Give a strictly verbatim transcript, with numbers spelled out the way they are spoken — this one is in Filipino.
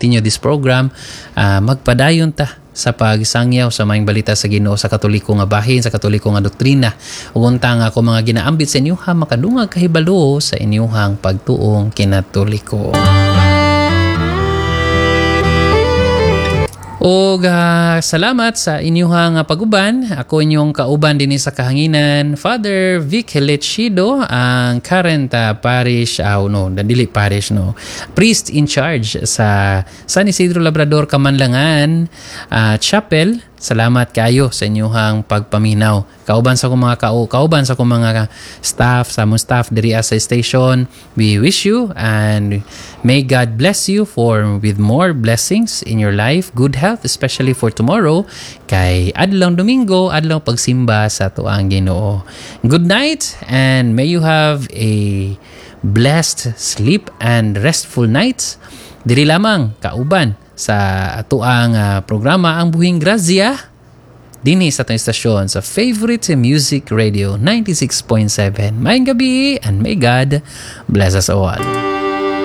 continue this program, uh, magpadayon ta sa pagsangyaw sa maayong balita sa Ginoo sa Katoliko nga bahin, sa Katoliko nga doktrina. Ug unta nga ako mga ginaambit sa inyo ha, makadungag kahibalo sa inyong pagtuong kinatoliko. O uh, salamat sa inyong paguban. Ako inyong kauban din sa kahanginan, Father Vic Lechido, ang current uh, parish, uh, no, dili parish, no, priest in charge sa San Isidro Labrador Kamanlangan uh, Chapel. Salamat kayo sa inyong pagpaminaw. Kauban sa akong mga kao, kauban sa akong mga staff, sa mong staff diri sa station. We wish you and may God bless you for with more blessings in your life, good health, especially for tomorrow. Kay adlong Domingo, adlong pagsimba sa tuang Ginoo. Good night and may you have a blessed sleep and restful nights. Diri lamang kauban sa atuang uh, programa ang Buhing Grazia dinhi sa atong istasyon sa Favorite Music Radio ninety-six point seven. Maayong gabi and may God bless us all.